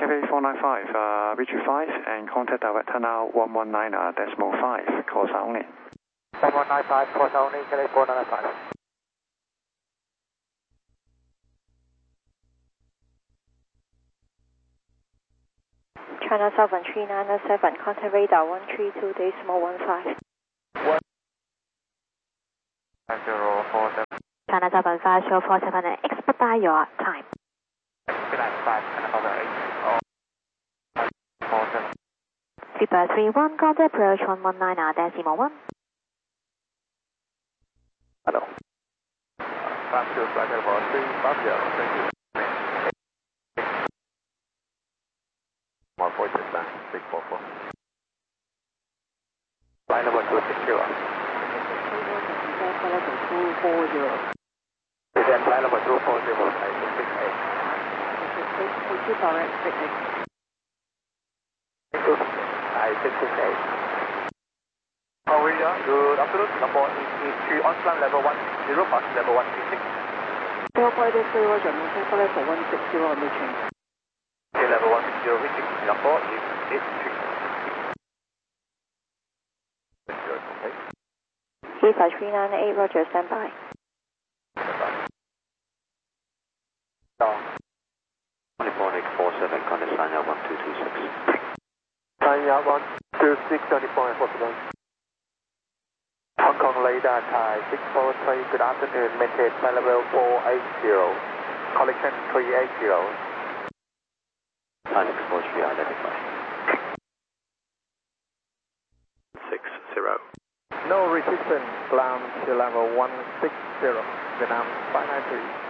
Cafe 495, Richard 5, and contact director now 119.5, calls only. 1195, calls only, Cafe 495. China Southern 3907, contact radar 132.15. 5047. China Southern 5047, and expedite your time. Expedite 5, China Southern 847. Sleeper 31, contact approach 119.1. Hello. 50 flight level 350, thank you. More voices than 644. Flight level 260. Is that flight level 240, 668? 668, direct 668. 668. How are you? Good afternoon. Number 883 on climb level 10, bus level 136. Flight level 160 on the change. Okay, level 160, reaching Singapore is 883. Okay. Sleeper 398, Roger, stand by. California 47, contact Sanya 1226. Sanya 126, California 47. Hong Kong radar Thai 643, good afternoon, maintain flight level 480, collection 380. Time exposure identified. 60. No resistance, ground to level 160, Vietnam 593.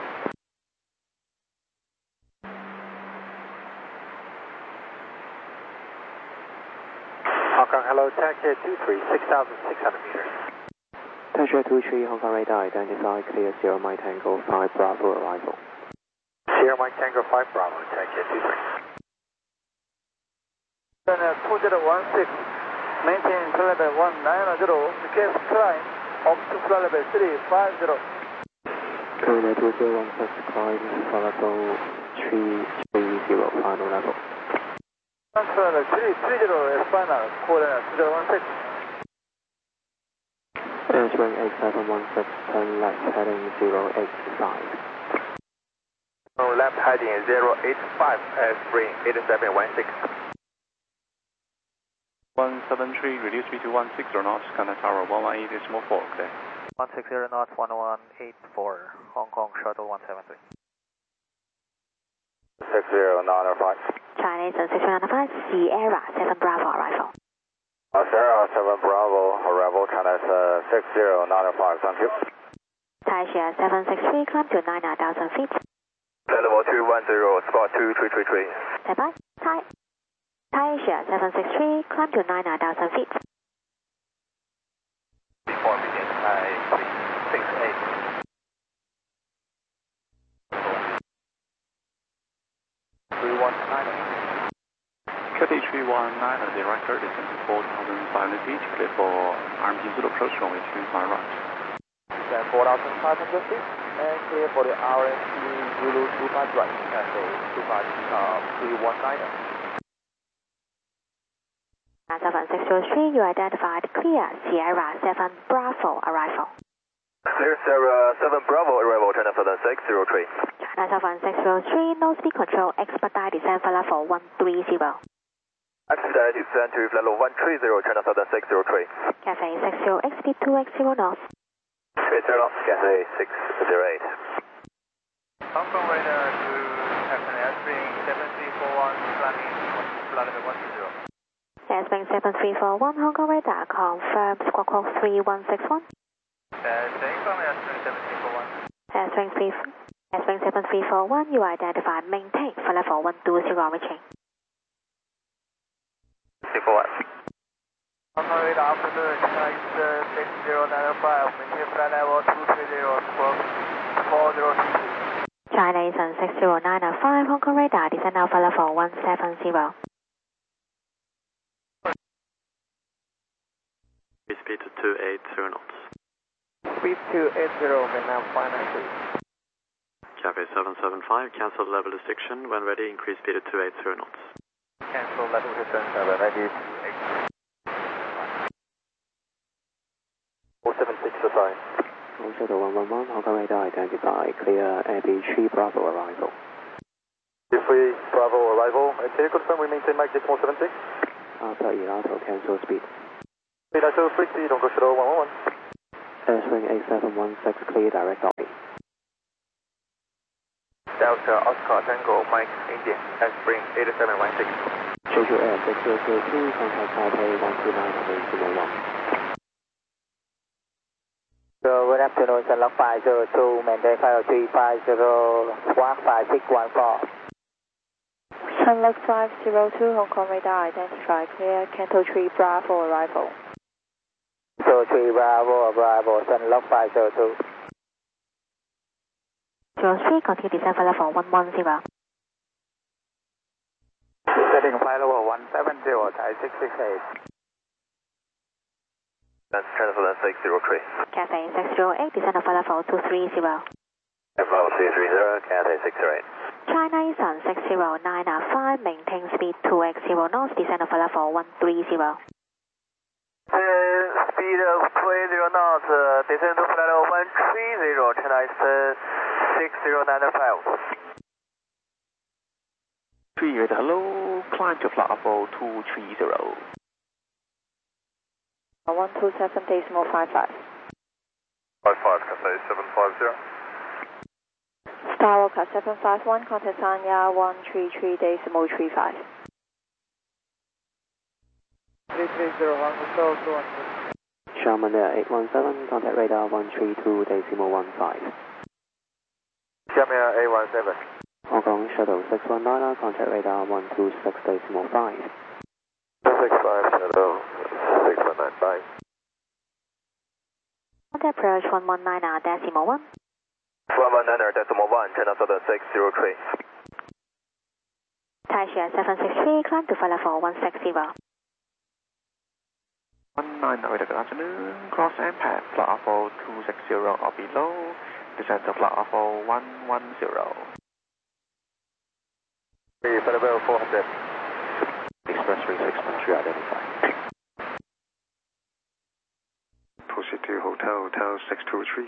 Hong Kong, hello, taxi 23, 6,600 meters. Taxi 23, Hong Kong radar, identify, clear, Sierra Mike Tango 5 Bravo arrival. Sierra Mike Tango 5 Bravo, taxi 23. 2016, maintain flight level 190, request climb up to flight level 350. Korea 2016, climb for level 330, final level. Transfer 330 final, Korea 2016. Entering 8716, turn left heading 085. Left heading 085, spring 8716. 173, reduce speed to 160 knots, contact tower 118.4, clear. 160 knots, 1184, Hong Kong shuttle 173. 6095. Chinese and 695, Sierra 7 Bravo arrival. Sierra 7 Bravo arrival, China 6095, thank you. Thai Asia 763, climb to 99,000 feet. Level 210, spot 2333. Stand by. Thai Asia 763, climb to 99,000 feet. Before begin, Thai 668. Cathay 319, the record distance is 4,500 feet, clear for RMP zero approach runway 25 right. Then 4,500 feet, and clear for the RMP Zulu 25 right, Cathay 319. 7603, you identified clear Sierra 7 Bravo arrival. Clear Sierra 7 Bravo arrival, China Southern 603. China Southern 603, no speed control, expedite descent for level 130. Expedite descent to level 130, China Southern 603. Cafe 60, speed 280 knots. 80 knots, Cafe 608. Hong Kong radar to Captain Airspeed 7341, climbing flight level 120. Airspeed 7341, Hong Kong radar, confirm Squawk 3161. Airspeed 7341, you identified, maintain for level 120 reaching. 64. Hong Kong radar, afternoon, China 6095, maintain flight level 230, Squawk 4032. China Eastern 60905, Hong Kong radar, descend alpha level 170. Speed to 280 knots. Speed 280, Vietnam 593. Cathay 775, cancel level restriction. When ready, increase speed to 280 knots. Cancel level restriction, ready to 476 to 5. Shuttle 111, Hong Kong radar identify, clear AB3 Bravo arrival. B3 Bravo arrival, can you confirm we maintain Mike Decimal 76? After Elato, cancel speed. Elato, free speed, don't go Shuttle 111. Airstring 8716, clear direct lobby. Delta Oscar Tango, Mike India, Airspring 8716. Jeju Air 6002, contact Taipei 129.01. Good afternoon, Sunlock 502, maintain 50350, 15614. Sunlock 502, Hong Kong radar identified, clear, Canto 3 Bravo arrival. Canto 3 Bravo arrival, Sunlock 502. 03, continue descent for level 110. Setting flight level 170, Thai 668. That's transfer that 603. Cathay 608, descend for level 230. Level 230, Cathay 608. China Eastern 609.5, maintain speed 280 knots, descend for level 130. Speed of 20 knots, descend to flight level 130, China Eastern 6095. 3 hello, climb to flight level 230. 127.55. 55, Cathay 750. Star Walker 751, contact Sanya 133.35. 3301, Hotel 200. Sharman Air 817, contact radar 132.15. Xiamen A17. Hong Kong Shuttle 619, contact radar 126.5. 65, Shuttle 6195. Contact approach 119.1. 119.1, China Southern 603. Taisha 763, climb to flight level 160. 190, good afternoon, cross MPAD, flight level 260 or below, descend to flight level 110. Flight level 400. Express 3613 identified. Proceed to Hotel 623.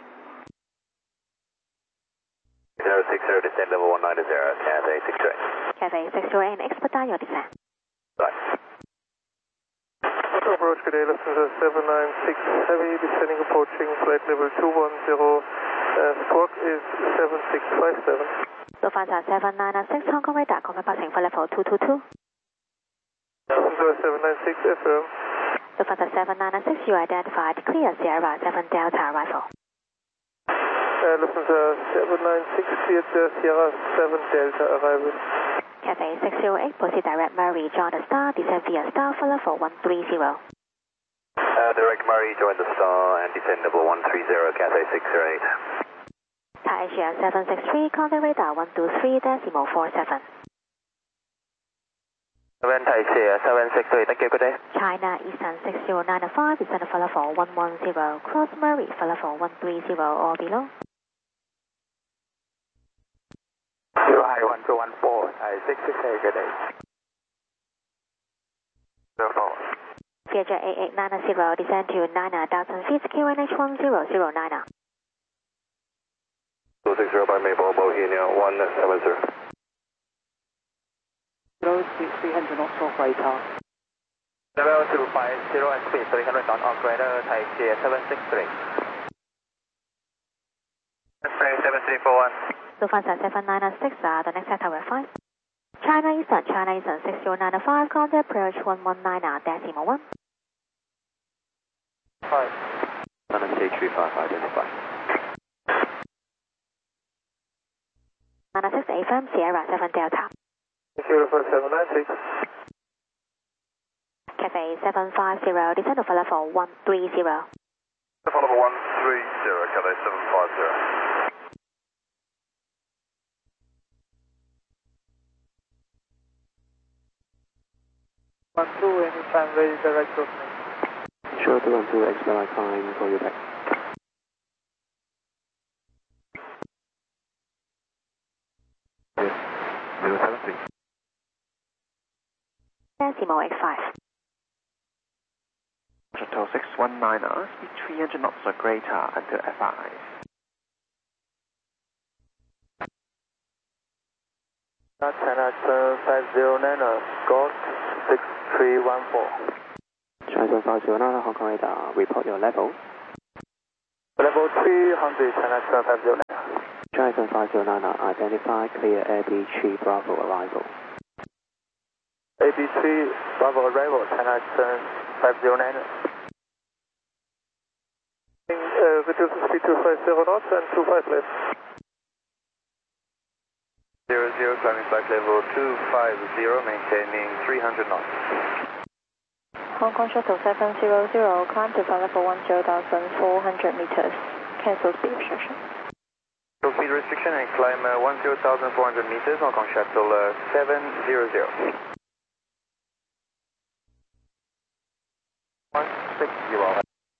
060, descend level 190, Cathay 608. Cathay 608, expedite your descent. Right. Approach, good day, Lufthansa 796 Heavy, descending approaching flight level 210, squawk is 7657. Lufthansa 796, Hong Kong radar, confirm passing for level 222. Lufthansa 796, affirm. Lufthansa 796, you identified, clear Sierra 7 Delta arrival. Lufthansa 796, cleared Sierra 7 Delta arrival. Cathay 608, proceed direct Murray, join the Star, descend via Star for level 130. Direct Murray, join the Star and descend level 130, Cathay 608. Taisha 763, contact radar 123.47. 7 Taisha 763, thank you, good day. China Eastern 6095, descend for level 110, cross Murray for level 130 or below. July 1214, Thai 668, good day. 04. Viager 8890, descend to 9,000 feet, QNH 1009. 260 by Maple, Bohemia 170. Close to 300 knots operator. Level 250 and speed 300 knots, operator Taisha 763. Airplane 7341. Lufthansa 796, the next sector will 5. China Eastern 6095, contact approach 119.1. 5. CH35 identified. 96 AFM, Sierra 7 Delta. Thank you, Lufthansa 796. Cathay 750, descend for level 130. Level 130, Cathay 750. 12, anytime ready, direct of me. Sure 212, expedite climb, call you back. 3. Decimal 85. Shuttle 619, speed 300 knots or greater until F5. China 509, Ghost 6314. China 509, Hong Kong radar, report your level. Level 300, China 509. China 509, identify clear AB3 Bravo arrival. AB3 Bravo arrival, China 509. Reduce the speed to 50 knots and 25 left. 00, climbing flight level 250, maintaining 300 knots. Hong Kong Shuttle 700, climb to flight level 10,400 meters. Cancel speed restriction. Speed restriction and climb 10,400 meters, Hong Kong Shuttle 700. 160.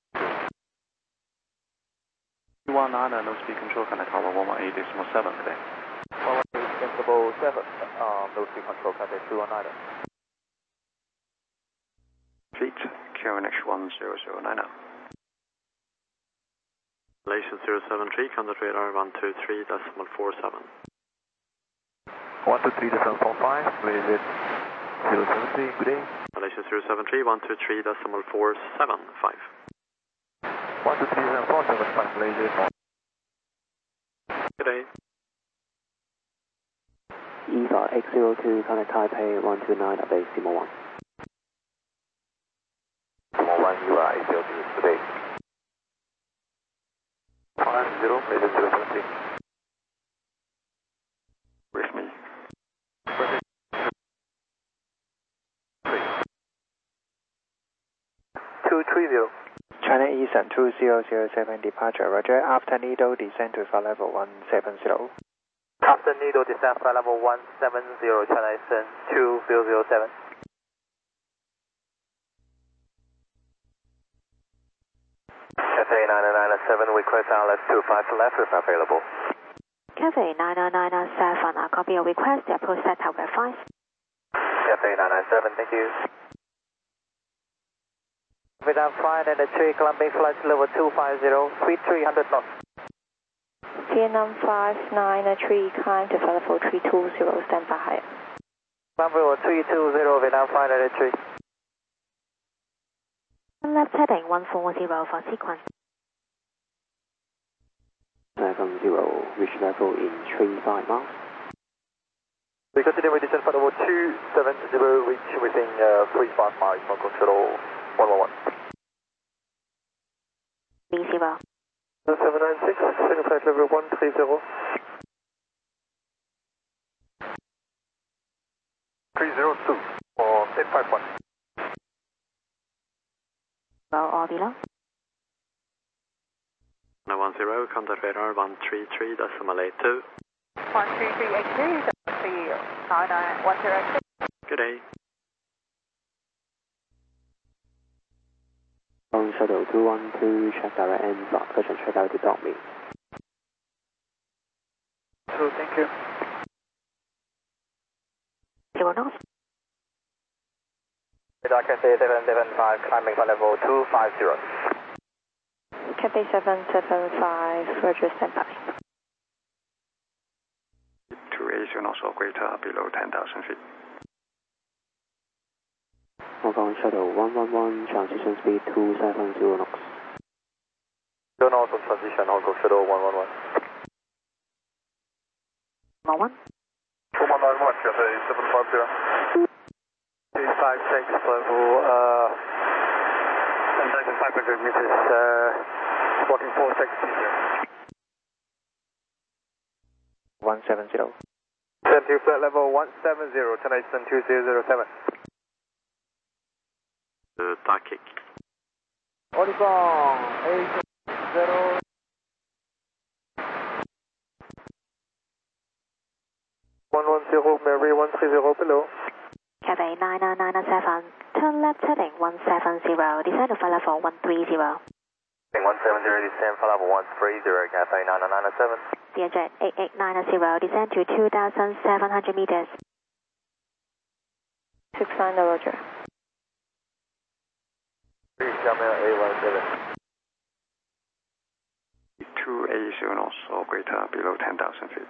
219, no speed control, connect tower 118.7 today. 118.7, no speed control, Cathay 219. Fleet, QNH 10090. Malaysian 073, contact radar 123.47. 123.45, Malaysian 073, good day. Malaysian 073, 123.475. 123.475, Malaysian. Good day. EVA 802, contact Taipei 129 at base Simo 1. Simo 1, you are 802, good day. 10, Malaysian 073. With me. 230. China Eastern 2007 departure, roger. After Nido, descend to flight level 170. After Nido, descend flight level 170, China Eastern 2007. Cathay 997, request RLS 25 left if available. Cathay 997, I copy your request, approach set tower 5. Cathay 997, thank you. Vietnam 5 and the 3, climbing flight level 250, speed 300 knots. Vietnam 593, climb to flight level 320, stand by higher. Climb level 320, Vietnam 5 and the 3. Left heading 140 for sequence. 70, reach level in 35 miles. We continue with descent flight level 270, reach within 35 miles, Hong Kong Shuttle 111. B0. 796, second flight level 130. 302 or 851. Well or below. 910, contact radar 133.82. 13382, see you. 99106. Good day. On Shuttle 212, check direct and block, version check out to dot me. So, thank you. 0 knots. Cathay 775, climbing flight level 250. Cathay 775, roger, stand by. 280 knots or greater below 10,000 feet. Hong Kong Shuttle 111, transition speed 270 knots. 2 knots on transition, Hong Kong Shuttle 111. 1. 4191, Cathay 750. 856 level, 10,500 meters, walking 4 seconds. 170. Send to flight level 170, China Eastern 2007. Takic. Oricon 80. 110, Mary 130 below. Cathay 997, turn left heading 170, descend to flight level 130. 170, descend flight level 130, Cathay 997. Vietjet 8890, descend to 2,700 meters. 69 Roger. 下面A17 280 knots or greater below 10,000 feet.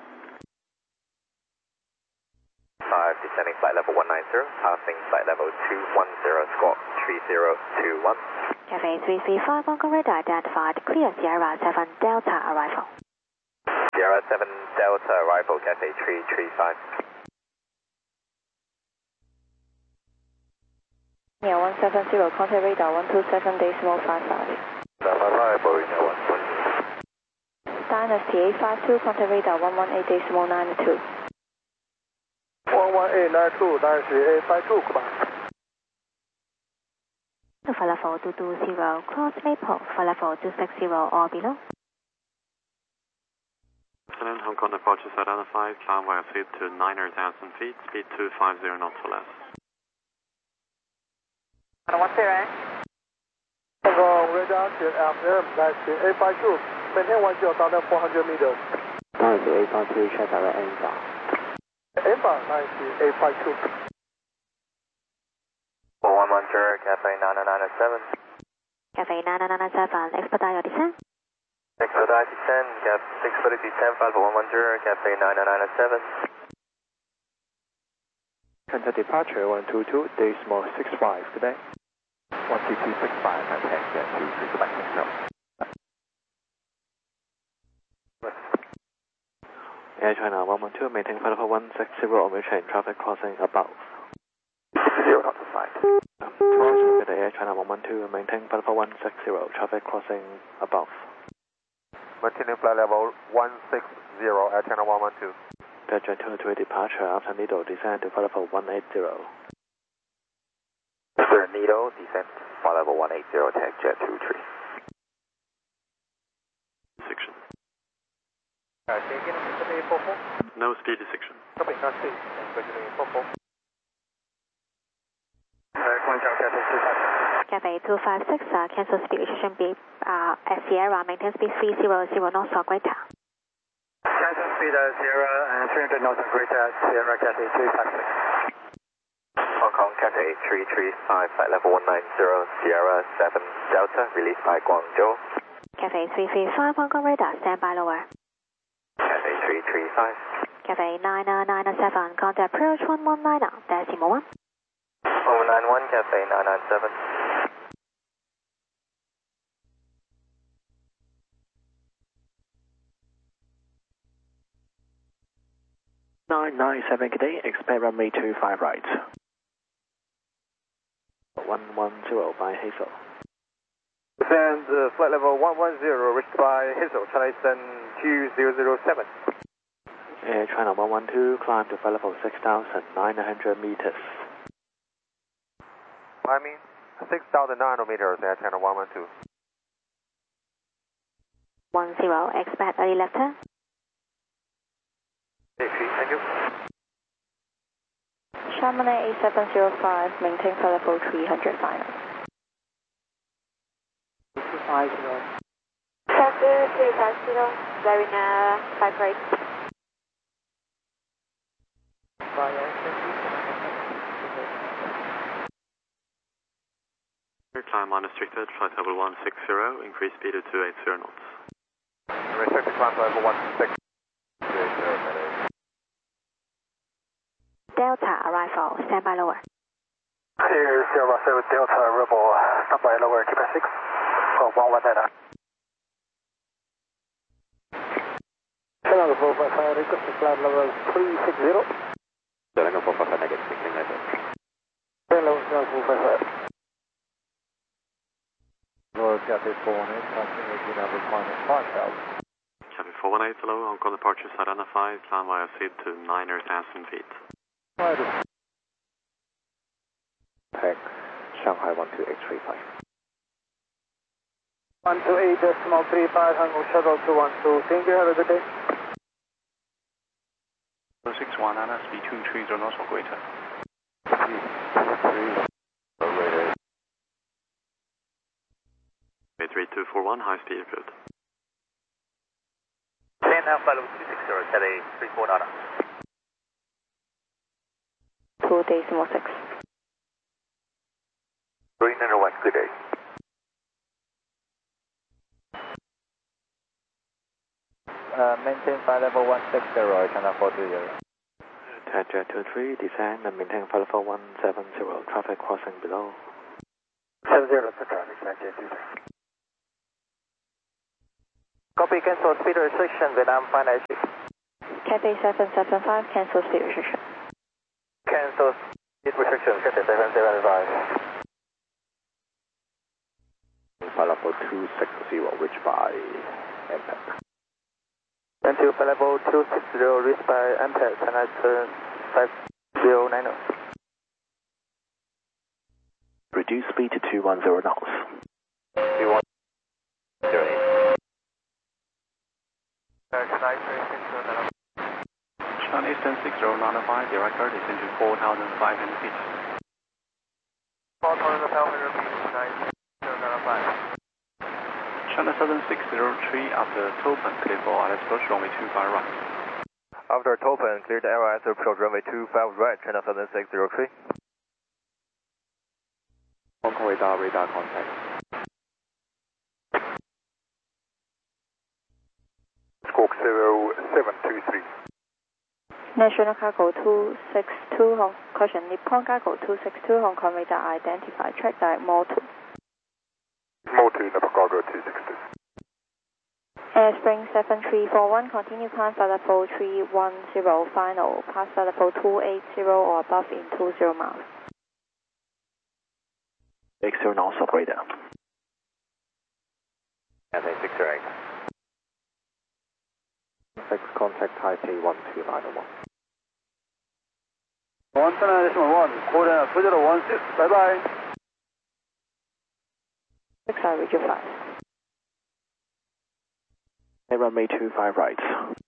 5 descending flight level 190, passing flight level 210, squawk 3021. Cafe 335 Hong Kong radar identified, clear Sierra 7 Delta arrival. Sierra 7 Delta arrival, Cafe 335. Yeah, 170, contact radar 127.55. Arrival, 120. Dynasty A52, contact radar 118.92. 11892, Dynasty A52, goodbye. Flight level 220, cross Maple, flight level 260 or below. Descendant Hong Kong departure side identified, climb via speed to 9,000 feet, speed 250 knots or less. 110. Radar to FM, Dynasty A52, maintain 10,400 meters. Dynasty A52, check direct N-bar. N-bar, Dynasty A52. 4110, Cafe 9997. Cafe 9997, expedite your descent. Expedite descent, Cap 640 descent, flight level 110, Cafe 9997. Contact departure 122, decimal 65, good day. 12265, contact jet 23, goodbye, thanks, Air China 112, maintain flight level 160 on train, traffic crossing above. 0 knots to flight. Good day, Air China 112, maintain flight level 160, traffic crossing above. Maintaining flight level 160, Air China 112. Jet 223 departure after Needle, descend to flight level 180. Sir, Needle, descent, flight level 180, tag jet 23. Section. Taking into 44. No speed section. Copy, not speed. Continuing 44. Cafe 256, cancel speed restriction B at Sierra, maintain speed 300 knots or greater. Cancel speed Sierra and 300 knots or greater at Sierra Cafe 356. Hong Kong Cafe 335, flight level 190, Sierra 7 Delta, released by Guangzhou. Cafe 335 Hong Kong radar, stand by lower. Cafe 335. Cafe 9997, contact approach 119, decimal 1. 191, Cafe 997. Good day, expect runway 25 right. 110 by Hazel. Descend flight level 110, reached by Hazel, China Eastern 2007. Air China 112, climb to flight level 6,900 meters. I mean, 6,900 meters, Air China 112. 10, expect early left turn. Thank you. Chamonix A705, maintain flight level 300 final. 250. Chapter 350, bearing 58. Climb unrestricted, flight level 160, increase speed to 280 knots. Restricted climb level 160. Delta arrival, stand by lower. Clear Sierra 7 Delta arrival, stand by lower, Quebec 6, 119. Channel 455, request flight level 360. Channel 455, negative 16. Channel 455. Royal Cafe 418, passing again at requirement 5,000. Cafe 418, hello, Hong Kong departure side identified, climb via speed to 9,000 feet. Tag Shanghai 12835. 128.35, Hang Kong Shuttle 212. Thank you, have a good day. 619, speed 230 knots or greater. 3241, high speed approved. Land now flight level 260, Cafe 349. 2 decimal 6. 391, good day. Maintain flight level 160, China 420. Jet 23, descend and maintain flight level 170, traffic crossing below. 70, for traffic, Jet 23. Copy, cancel speed restriction, Vietnam final exit. Cathay 775, cancel speed restriction. Cancel speed restriction, Cathay 775. Flight level 260, reached by impact. And to flight level 260, reached by impact, China 5090. Reduce speed to 210 knots. 210. China Eastern 6095, direct descent to 4,500 feet. 4,500 feet, 9095. China Southern 603 after Topen, clear for LS approach runway 25 right. After Topen, cleared LS approach runway 25 right, China Southern 603. Hong Kong radar contact. Squawk 0723. National Cargo 262, caution, Nippon Cargo 262, Hong Kong radar identified, track direct MO2. MO2, Nippon Cargo 262. Spring 7341, continue climb flight level 310, final, pass flight level 280 or above in 20 miles. 60 knots operator. Cathay 608. Fix contact Taipei 12901. 129.1, quarter 2016, bye bye. 6 I reach your flight. Runway 25 right.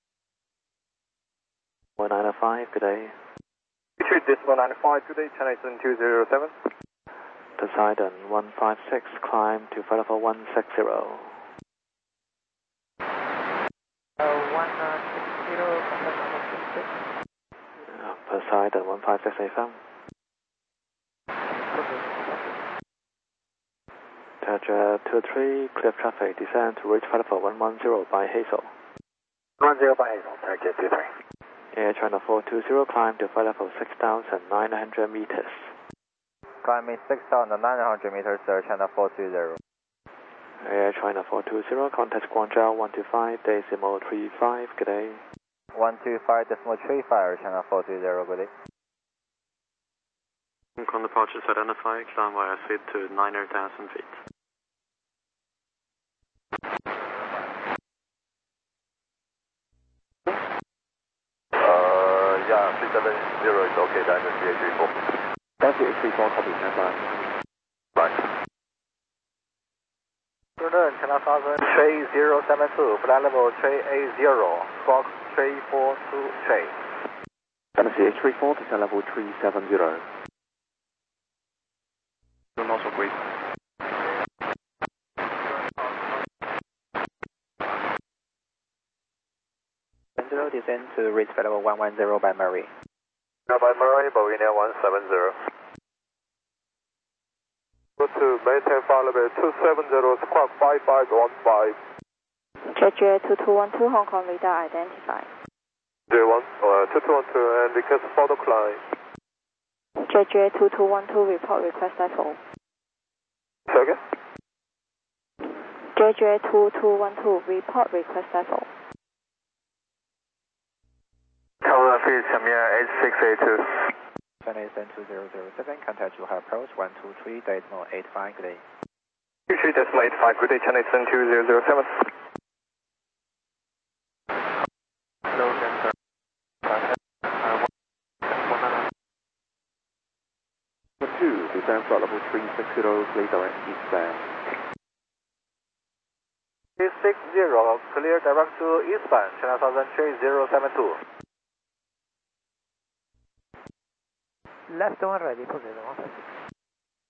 195, good day. Retreat this 195, good day, China Eastern 207. Poseidon 156, climb to flight level 160. 160, Poseidon 156 FM. Jet 23, clear traffic, descend to reach flight level 110 by Hazel. 10 by Hazel, Jet 23. Air China 420, climb to flight level 6,900 meters. Climbing 6,900 meters, China 420. Air China 420, contact Guangzhou 125.35, good day. 125.35, China 420, good day. Hong Kong departures identified, climb via speed to 9,000 feet. Yeah, 370 is okay, then the CA34. That's the CA34, copy, standby. Right. China Southern 3072, flight level 380, squawk 342 J. China CH34, descend level 370. Don't also great. Descend to reach flight level 110 by Murray. By Murray, Bovina 170. Go to maintain flight level 270, squawk 5515. Jet 2212, Hong Kong radar identified. J1, 2212, and request photo climb. Jet 2212, report request level. Second? Jet 2212, report request level. Tower feed Samia 8682. China Eastern 2007, contact Zhuhai approach 123.85, good day. 23.85, good day, China Eastern 2007. Hello, Denver. Number 2, descend flight level 360, clear direct eastbound. 360, clear direct to eastbound, China Southern 3072. Left one ready, proceed.